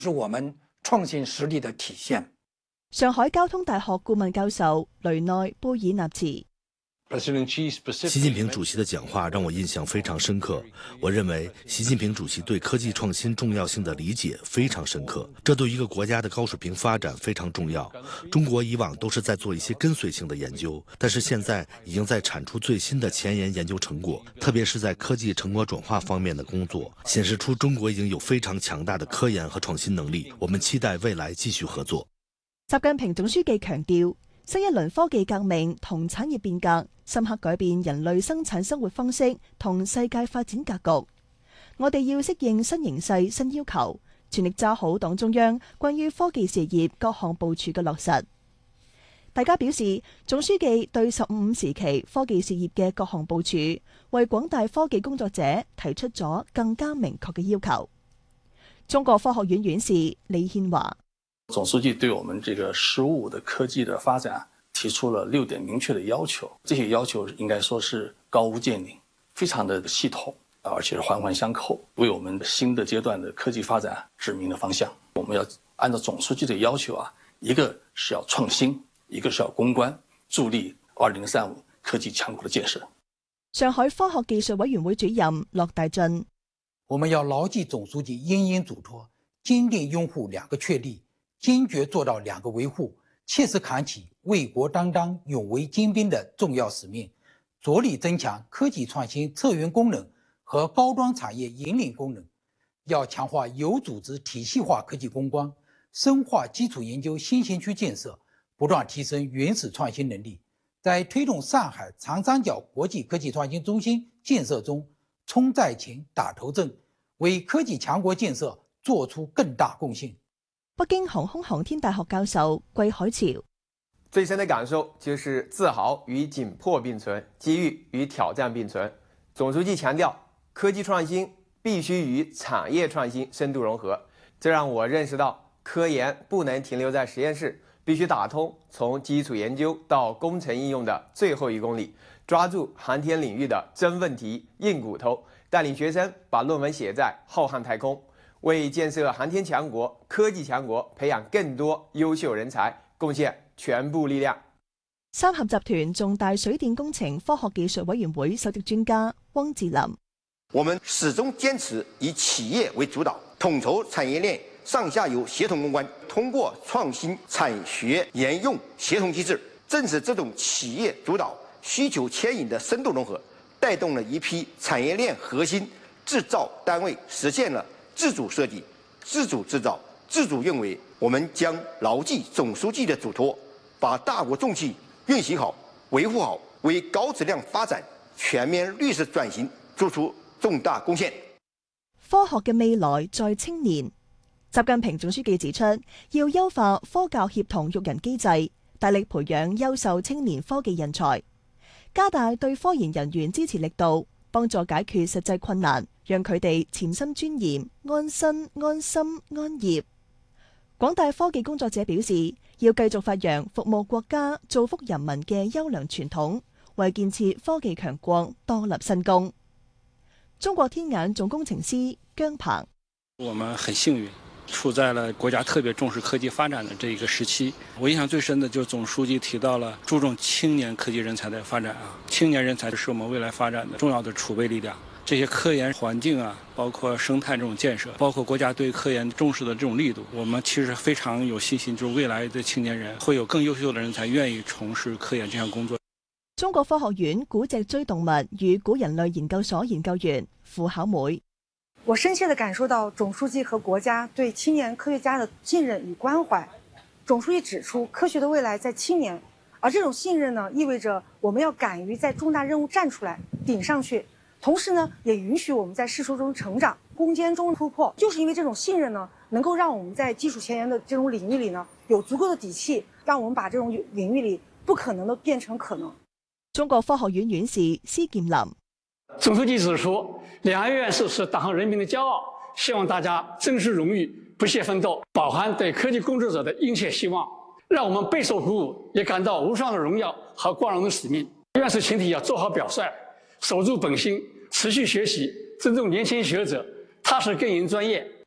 是我们创新实力的体现。 上海交通大学顾问教授雷內貝爾納茨。 习近平主席的讲话让我印象非常深刻。我认为习近平主席对科技创新重要性的理解非常深刻，这对一个国家的高水平发展非常重要。中国以往都是在做一些跟随性的研究，但是现在已经在产出最新的前沿研究成果，特别是在科技成果转化方面的工作，显示出中国已经有非常强大的科研和创新能力。我们期待未来繼續合作。 習近平總書記強調，新一輪科技革命同產業變革深刻改變人類生產生活方式同世界發展格局。我哋要適應新形勢、新要求，全力抓好黨中央關於科技事業各項部署嘅落實。大家表示，總書記對15時期科技事業嘅各項部署，為廣大科技工作者提出咗更加明確嘅要求。中國科學院院士李憲華。 總書記對我們這個15的科技的發展提出了6點明確的要求，這些要求應該說是高屋建瓴，非常的系統，而且是環環相扣，為我們新的階段的科技發展指明了方向。我們要按照總書記的要求一個是要創新，一個是要攻關，助力2035科技強國的建設。 上海科學技術委員會主任駱大俊： 我們要牢記總書記殷殷囑託，堅定擁護2個確立，堅決做到2個維護，切實扛起為國擔當、勇為精兵的重要使命，着力增強科技創新策源功能和高端產業引領功能。要強化有組織體系化科技攻關，深化基礎研究新型區建設，不斷提升原始創新能力，在推動上海長三角國際科技創新中心建設中衝在前、打頭陣，為科技強國建設做出更大貢獻。 北京航空航天大學教授桂海潮： 最深的感受就是自豪與緊迫並存，機遇與挑戰並存。總書記強調，科技創新必須與產業創新深度融合，這讓我認識到科研不能停留在實驗室，必須打通從基礎研究到工程應用的最後1公里，抓住航天領域的真問題、硬骨頭，帶領學生把論文寫在浩瀚太空，為建設航天強國、科技強國培養更多優秀人才貢獻全部力量。 三峽集團重大水電工程科學技術委員會首席專家汪志林： 我們始終堅持以企業為主導，統籌產業鏈上下游協同攻關，通過創新產學研用協同機制，正是這種企業主導、需求牽引的深度融合，帶動了一批產業鏈核心製造單位實現了自主設計、自主製造、自主運維。我們將牢記總書記的囑託，把大國重器運行好、維護好，為高質量發展、全面綠色轉型做出重大貢獻。 科學嘅未來在青年。習近平總書記指出，要優化科教協同育人機制，大力培養優秀青年科技人才，加大對科研人員支持力度，幫助解決實際困難，讓佢哋潛心鑽研、安身、安心、安業。廣大科技工作者表示，要繼續發揚服務國家、造福人民嘅優良傳統，為建設科技強國多立新功。中國天眼總工程師姜鵬： 我們很幸運，處在了國家特別重視科技發展的這一個時期。我印象最深的就是總書記提到了注重青年科技人才的發展青年人才是我們未來發展的重要的儲備力量。這些科研環境包括生態這種建設，包括國家對科研重視的這種力度，我們其實非常有信心，就是未來的青年人會有更優秀的人才願意從事科研這項工作。 中國科學院古脊椎動物與古人類研究所研究員傅巧梅： 我深切地感受到總書記和國家對青年科學家的信任與關懷。總書記指出，科學的未來在青年，而這種信任呢，意味着我們要敢於在重大任務站出來，頂上去。同時呢，也允許我們在試錯中成長，攻堅中突破。就是因為這種信任呢，能夠讓我們在基礎前沿的這種領域裡呢，有足夠的底氣，讓我們把這種領域裡不可能的變成可能。 中國科學院院士施劍林： 總書記指出，兩岸院士是黨和人民的驕傲，希望大家珍視榮譽，不懈奮鬥，飽含對科技工作者的殷切希望，讓我們備受鼓舞，也感到無上的榮耀和光榮的使命。院士群體要做好表率，守住本心，持續學習，尊重年輕學者，踏實耕耘專業，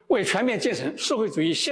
为全面建成社会主义现